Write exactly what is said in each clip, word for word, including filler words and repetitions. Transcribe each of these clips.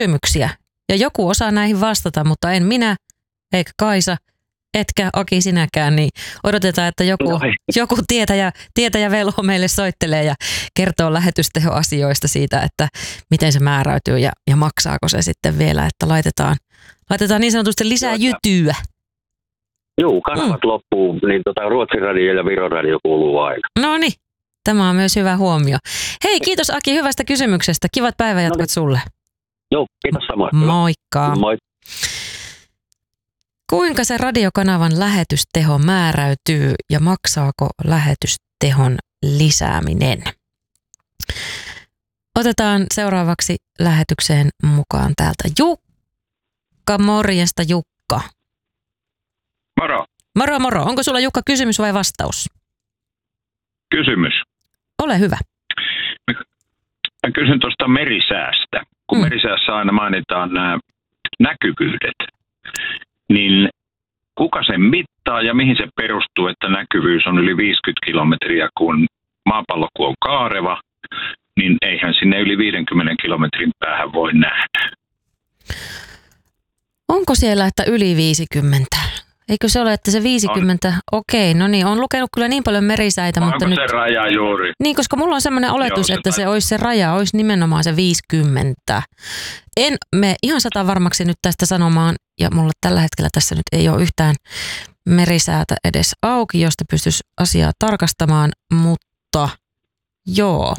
kysymyksiä. Ja joku osaa näihin vastata, mutta en minä, eikä Kaisa, etkä Aki sinäkään, niin odotetaan, että joku, joku tietäjä, tietäjä velho meille soittelee ja kertoo lähetystehoasioista siitä, että miten se määräytyy ja, ja maksaako se sitten vielä, että laitetaan, laitetaan niin sanotusti lisää jytyä. Joo, kanavat mm. loppuu, niin tota Ruotsin radio ja Viron radio kuuluu aina. No niin, tämä on myös hyvä huomio. Hei, kiitos Aki hyvästä kysymyksestä. Kivat päivänjatkat no niin. sulle. Joo, kiitos samoin. Moikka. Moi. Kuinka se radiokanavan lähetysteho määräytyy ja maksaako lähetystehon lisääminen? Otetaan seuraavaksi lähetykseen mukaan täältä Jukka. Morjesta Jukka. Moro. Moro moro. Onko sulla Jukka kysymys vai vastaus? Kysymys. Ole hyvä. Mä kysyn tuosta merisäästä. Kun mm. merisäässä aina mainitaan nämä näkyvyydet, niin kuka sen mittaa ja mihin se perustuu, että näkyvyys on yli viisikymmentä kilometriä, kun maapallo kun on kaareva, niin eihän sinne yli viidenkymmenen kilometrin päähän voi nähdä. Onko siellä, että yli viisikymmentä? Eikö se ole, että se viisikymmentä, on. Okei, no niin, on lukenut kyllä niin paljon merisäitä, Onko mutta se nyt... se raja juuri? Niin, koska mulla on semmoinen oletus, Joo, se että se olisi se raja, olisi nimenomaan se viisikymmentä. En me ihan sata varmaksi nyt tästä sanomaan, ja mulla tällä hetkellä tässä nyt ei ole yhtään merisäätä edes auki, josta pystyisi asiaa tarkastamaan, mutta joo.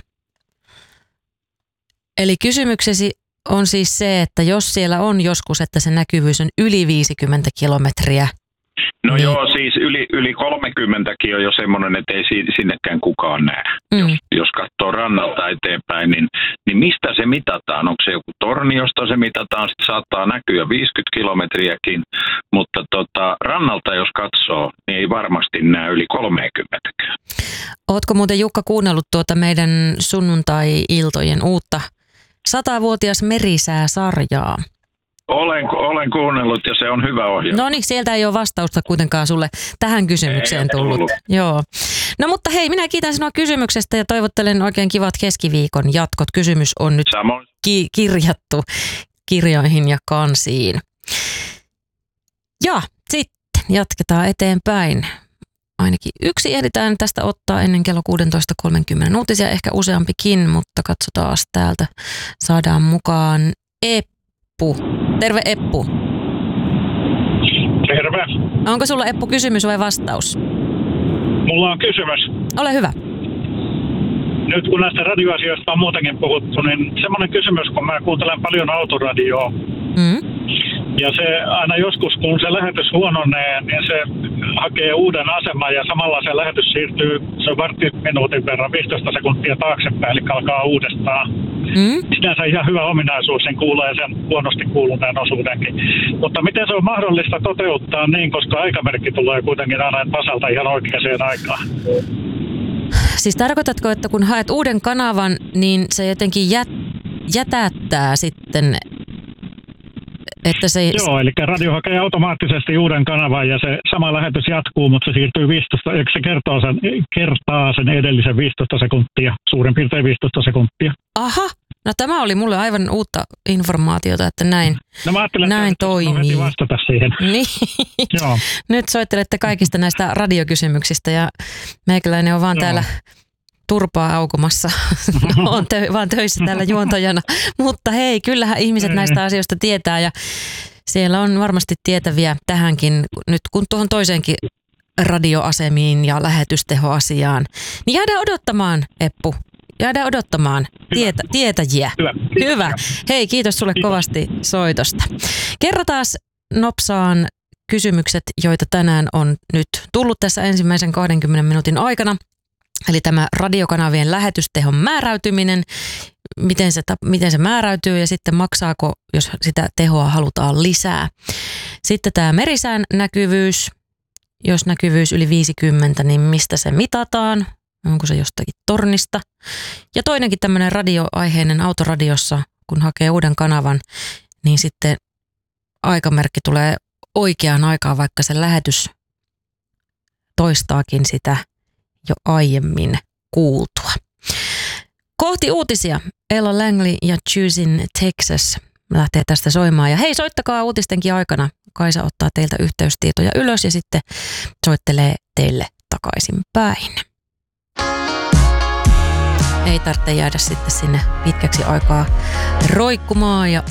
Eli kysymyksesi on siis se, että jos siellä on joskus, että se näkyvyys on yli viisikymmentä kilometriä. No niin... joo, siis yli, yli kolmekymmentäkin on jo semmoinen, että ei sinnekään kukaan näe. Mm. Jos, jos katsoo rannalta eteenpäin, niin, niin mistä se mitataan? Onko se joku torni, josta se mitataan? Sitten saattaa näkyä viisikymmentä kilometriäkin, mutta tota, rannalta jos katsoo, niin ei varmasti näe yli kolmekymmentäkään. Ootko muuten Jukka kuunnellut tuota meidän sunnuntai-iltojen uutta satavuotias merisää-sarjaa? Olen, olen kuunnellut ja se on hyvä ohjelma. No niin, sieltä ei ole vastausta kuitenkaan sulle tähän kysymykseen ei, tullut. Joo. No mutta hei, minä kiitän sinua kysymyksestä ja toivottelen oikein kivat keskiviikon jatkot. Kysymys on nyt ki- kirjattu kirjoihin ja kansiin. Ja sitten jatketaan eteenpäin. Ainakin yksi ehditään tästä ottaa ennen kello kuusitoista kolmekymmentä uutisia, ehkä useampikin, mutta katsotaan täältä. Saadaan mukaan Eppu. Terve Eppu. Terve. Onko sulla Eppu kysymys vai vastaus? Mulla on kysymys. Ole hyvä. Nyt kun näistä radioasioista on muutenkin puhuttu, niin semmoinen kysymys, kun mä kuuntelen paljon autoradioa. Mm. Ja se aina joskus, kun se lähetys huononee, niin se hakee uuden aseman ja samalla se lähetys siirtyy se vartti minuutin verran, viisitoista sekuntia taaksepäin, eli alkaa uudestaan. Mm. Sinänsä ihan hyvä ominaisuus, sen kuulee sen huonosti kuuluneen osuudenkin. Mutta miten se on mahdollista toteuttaa niin, koska aikamerkki tulee kuitenkin aina tasalta ihan oikeaan aikaan? Siis tarkoitatko, että kun haet uuden kanavan, niin se jotenkin jät, jätättää sitten... Että se... Joo, eli radio hakee automaattisesti uuden kanavan ja se sama lähetys jatkuu, mutta se siirtyy viisitoista, se kertoo sen, kertaa sen edellisen viisitoista sekuntia, suurin piirtein viisitoista sekuntia. Aha, no tämä oli mulle aivan uutta informaatiota, että näin, no, näin toimii. Vastata siihen. Niin. Joo. Nyt soittelette kaikista näistä radiokysymyksistä ja meikäläinen on vaan Joo. täällä turpaa aukomassa. Olen tö- vaan töissä täällä juontajana. Mutta hei, kyllähän ihmiset näistä asioista tietää ja siellä on varmasti tietäviä tähänkin, nyt kun tuohon toiseenkin radioasemiin ja lähetystehoasiaan. Niin jäädään odottamaan, Eppu. Jäädään odottamaan tietä- tietäjiä. Hyvä. Hyvä. Hei, kiitos sulle kovasti soitosta. Kerrotaan nopsaan kysymykset, joita tänään on nyt tullut tässä ensimmäisen kahdenkymmenen minuutin aikana. Eli tämä radiokanavien lähetystehon määräytyminen, miten se, miten se määräytyy ja sitten maksaako, jos sitä tehoa halutaan lisää. Sitten tämä merisään näkyvyys, jos näkyvyys yli viisikymmentä, niin mistä se mitataan, onko se jostakin tornista. Ja toinenkin tämmöinen radioaiheinen autoradiossa, kun hakee uuden kanavan, niin sitten aikamerkki tulee oikeaan aikaan, vaikka se lähetys toistaakin sitä jo aiemmin kuultua. Kohti uutisia. Ella Langley ja Choosing Texas. lähtee tästä soimaan. Ja hei, soittakaa uutistenkin aikana. Kaisa ottaa teiltä yhteystietoja ylös ja sitten soittelee teille takaisin päin. Ei tarvitse jäädä sitten sinne pitkäksi aikaa roikkumaan ja